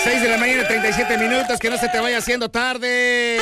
6 de la mañana, 37 minutos, que no se te vaya haciendo tarde.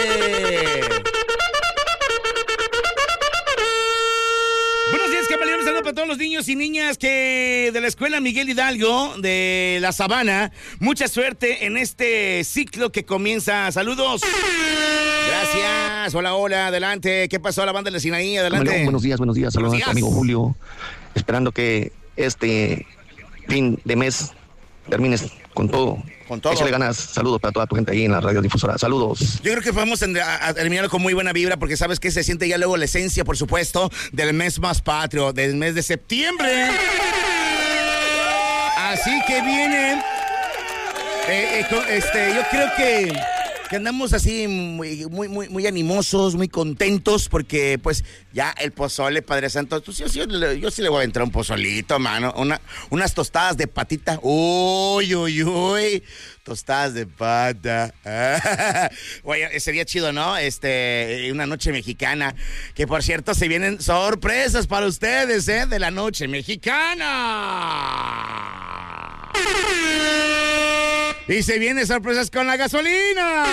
Buenos días, caballeros. Saludos para todos los niños y niñas que de la escuela Miguel Hidalgo de La Sabana. Mucha suerte en este ciclo que comienza. Saludos. Gracias. Hola, hola, adelante. ¿Qué pasó a la banda de la Sinaí? Adelante. Camalón, buenos días. Saludos a tu amigo Julio. Esperando que este fin de mes termines con todo. Con todo. Échale ganas. Saludos para toda tu gente ahí en la radiodifusora. Saludos. Yo creo que vamos a terminar con muy buena vibra porque sabes que se siente ya luego la esencia, por supuesto, del mes más patrio, del mes de septiembre. Así que viene, yo creo que andamos así muy animosos, muy contentos porque pues ya el pozole, Padre Santo, yo sí le voy a entrar un pozolito, mano, unas tostadas de patita, uy, tostadas de pata. Oye, sería chido, ¿no? Una noche mexicana, que por cierto se vienen sorpresas para ustedes, de la noche mexicana. Y se vienen sorpresas con la gasolina.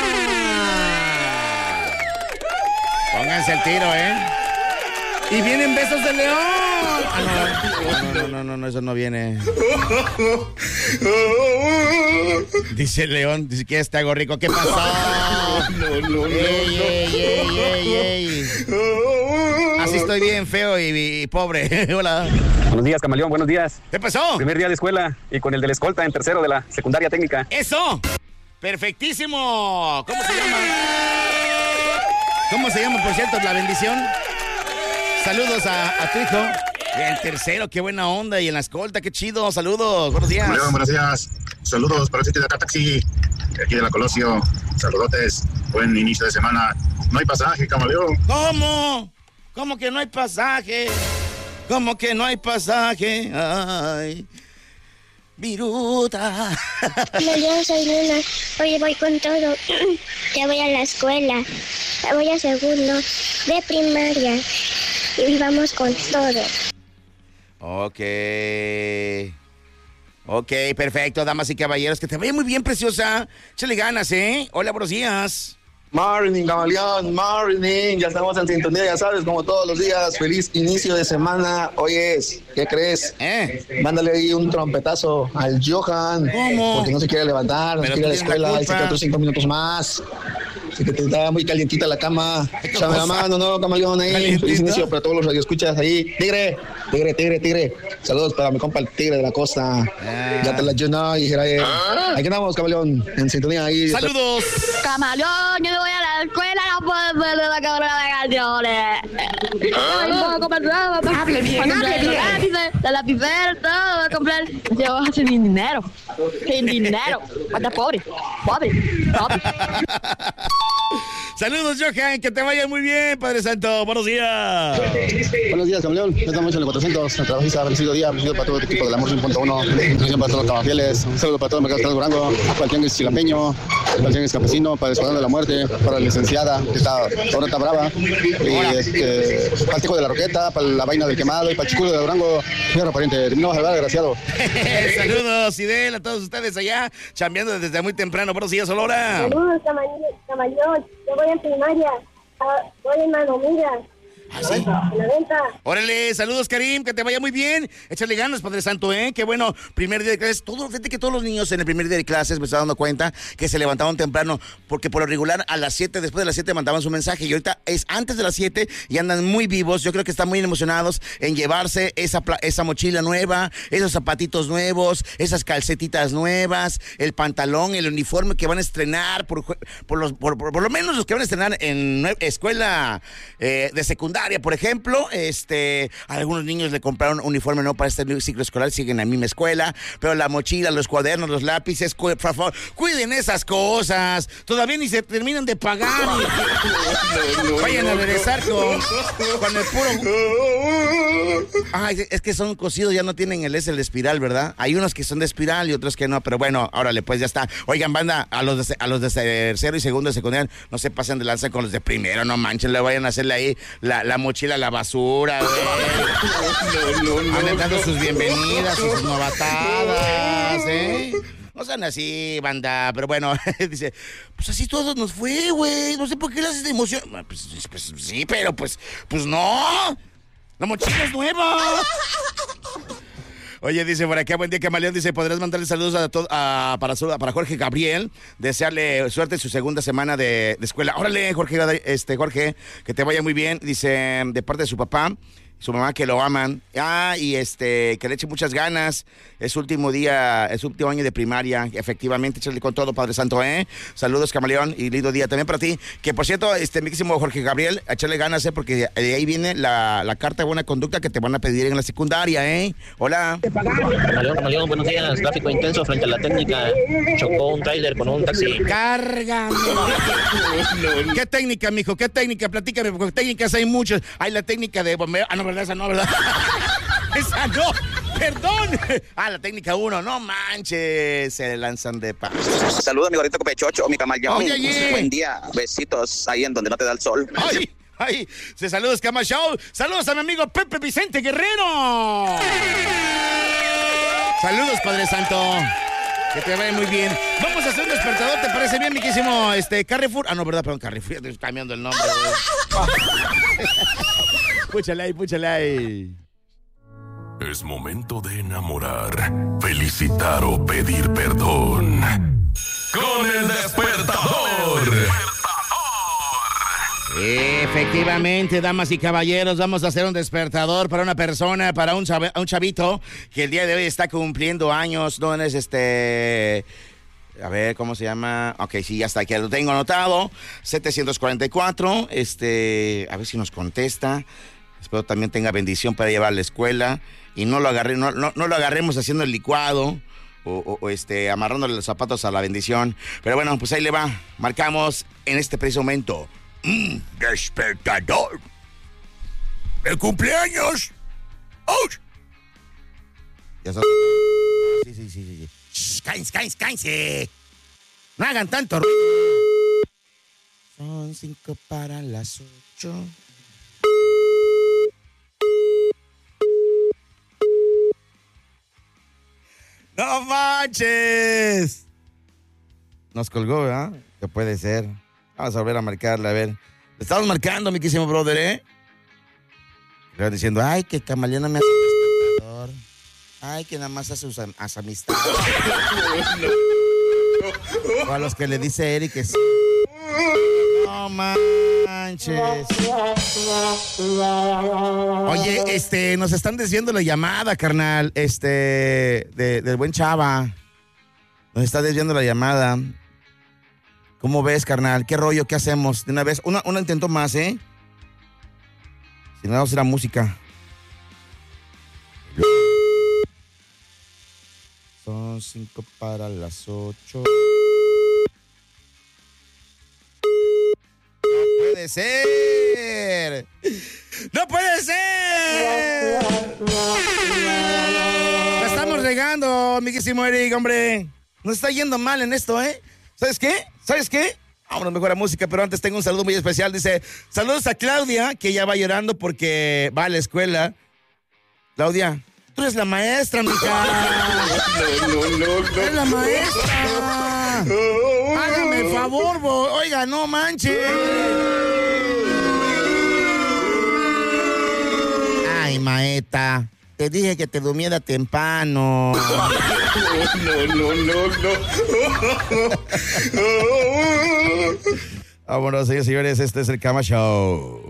Pónganse el tiro, Y vienen besos de león. No, eso no viene. Dice el león, ni siquiera te hago rico. ¿Qué pasó? No. Ey. Así estoy bien feo y pobre. Hola. Buenos días, camaleón, buenos días. ¿Qué pasó? Primer día de escuela y con el de la escolta en tercero de la secundaria técnica. ¡Eso! ¡Perfectísimo! ¿Cómo se llama? ¿Cómo se llama, por cierto, la bendición? Saludos a tu hijo. En tercero, qué buena onda. Y en la escolta, qué chido. Saludos, buenos días. Buenos días. Saludos para el sitio de acá, taxi. Aquí de la Colosio. Saludotes. Buen inicio de semana. No hay pasaje, camaleón. ¿Cómo? ¿Cómo que no hay pasaje? ¿Cómo que no hay pasaje? Ay, viruta. Hola, yo soy Luna. Hoy voy con todo. Ya voy a la escuela. Ya voy a segundo de primaria. Y vamos con todo. Ok, perfecto, damas y caballeros. Que te vaya muy bien, preciosa. Échale ganas, Hola, buenos días. Morning, camaleón, morning, ya estamos en sintonía, ya sabes, como todos los días, feliz inicio de semana. Oyes, ¿qué crees? Mándale ahí un trompetazo al Johan. ¿Cómo? Porque no se quiere levantar, no quiere ir a la escuela, dice que otros 5 minutos más. Así que te está muy calientita la cama. Échame la mano, ¿no, camaleón? Ahí, ¿Calientita? feliz inicio para todos los radioescuchas ahí. Tigre. Saludos para mi compa el Tigre de la Costa. Ya te la lleno y Israel. Aquí andamos, camaleón, en sintonía ahí. Saludos. Camaleón, yo me voy a la escuela, no puedo ver la cámara de canciones. No puedo comprar nada, hable bien. La lapicera, todo, voy a comprar. Yo sin dinero. Hasta pobre. Saludos, Johan, que te vaya muy bien, Padre Santo. Buenos días. Buenos días, camaleón. Ya estamos en el 400. Trabajista, bendecido día. Bendecido para todo el equipo del Amor 100.1. Bendición para todos los trabajieles. Un saludo para todo el mercado de Durango. Para el tianguis chilapeño. Para el tianguis campesino. Para el Escuadrón de la Muerte. Para la licenciada, que está ahora brava. Y para el Tico de la Roqueta. Para la vaina del quemado. Y para el Chiculo de Durango. Fierro pariente. Terminamos de hablar, desgraciado. Saludos, Idel, a todos ustedes allá, chambeando desde muy temprano. Buenos días, Olora. Saludos, camaleón. Yo voy en primaria. Voy en mano, mira. ¿Ah, sí? La venta. Órale, saludos, Karim, que te vaya muy bien. Échale ganas, Padre Santo, Qué bueno, primer día de clases. Fíjate que todos los niños en el primer día de clases me estaba dando cuenta que se levantaban temprano, porque por lo regular a las 7, después de las 7 mandaban su mensaje, y ahorita es antes de las 7 y andan muy vivos. Yo creo que están muy emocionados en llevarse esa mochila nueva, esos zapatitos nuevos, esas calcetitas nuevas, el pantalón, el uniforme que van a estrenar, por lo menos los que van a estrenar en escuela de secundaria. Por ejemplo, a algunos niños le compraron uniforme no para este ciclo escolar, siguen en la misma escuela, pero la mochila, los cuadernos, los lápices, por favor, cuiden esas cosas. Todavía ni se terminan de pagar. Vayan a regresar con el puro. Ay, es que son cosidos, ya no tienen el de espiral, ¿verdad? Hay unos que son de espiral y otros que no, pero bueno, órale, pues ya está. Oigan, banda, a los de tercero y segundo de secundaria, no se pasen de lanza con los de primero, no manchen, le vayan a hacerle ahí la mochila a la basura, güey. Van dando sus bienvenidas, sus novatadas, No sean así, banda, pero bueno, dice, pues así todo nos fue, güey, no sé por qué le haces de emoción. Pues sí, pero pues no, la mochila es nueva. Oye, dice por acá, buen día, Camaleón. Dice, ¿podrás mandarle saludos para Jorge Gabriel? Desearle suerte en su segunda semana de escuela. Órale, Jorge, que te vaya muy bien. Dice, de parte de su papá, su mamá, que lo aman. Y que le eche muchas ganas. Es su último año de primaria. Efectivamente, échale con todo, Padre Santo, ¿eh? Saludos, Camaleón, y lindo día también para ti. Que, por cierto, mi querísimo Jorge Gabriel, échale ganas, porque de ahí viene la carta de buena conducta que te van a pedir en la secundaria, ¿eh? Hola. Camaleón, buenos días. Tráfico intenso frente a la técnica. Chocó un tráiler con un taxi. Cárgame. ¿Qué técnica, mijo? ¿Qué técnica? Platícame, porque técnicas hay muchas. Hay la técnica de bombeo. No, ¿verdad? Esa no, ¿verdad? Esa no, perdón. La técnica 1, no manches. Se lanzan de paz. Saludos, mi gordito Copechocho, mi Camaleón. Oye. Buen día, besitos ahí en donde no te da el sol. Ay, saludos, Cama Show. Saludos a mi amigo Pepe Vicente Guerrero. Saludos, Padre Santo. Que te vaya muy bien. Vamos a hacer un despertador, ¿te parece bien, miquísimo? Carrefour. No, ¿verdad? Perdón, Carrefour. Estoy cambiando el nombre, Púchale ahí. Es momento de enamorar, felicitar o pedir perdón. ¡Con el despertador! Efectivamente, damas y caballeros, vamos a hacer un despertador para una persona, para un chavito que el día de hoy está cumpliendo años. ¿No es A ver, ¿cómo se llama? Ok, sí, ya está, aquí lo tengo anotado. 744, a ver si nos contesta. Espero también tenga bendición para llevar a la escuela y no lo agarremos haciendo el licuado o amarrándole los zapatos a la bendición. Pero bueno, pues ahí le va. Marcamos en este preciso momento. Despertador. ¡El cumpleaños! ¡Oh! Ya sabes. Sí. Shh, cállense. No hagan tanto ruido. Son 5 para las 8. ¡No manches! Nos colgó, ¿verdad? ¿Qué puede ser? Vamos a volver a marcarle, a ver. Le estamos marcando, mi quísimo brother, ¿eh? Le van diciendo, ay, que Camaleón me hace despertador. Ay, que nada más hace sus amistades. O a los que le dice Eric que sí. No manches. Oye, nos están desviando la llamada, carnal. Del buen Chava. Nos está desviando la llamada. ¿Cómo ves, carnal? ¿Qué rollo? ¿Qué hacemos? De una vez, una intento más, ¿eh? Si no, vamos a ir a música. Son 5 para las 8. ¡No puede ser! ¡No puede ser! La estamos regando, amiguísimo Eric, hombre. Nos está yendo mal en esto, ¿eh? ¿Sabes qué? Vámonos mejor a música, pero antes tengo un saludo muy especial. Dice, saludos a Claudia, que ya va llorando porque va a la escuela. Claudia, tú eres la maestra, mija. No. Eres la maestra. Hágame el favor, oiga, no manches. Ay, maeta. Te dije que te durmiera temprano. No. Vámonos, señores, este es el Cama Show.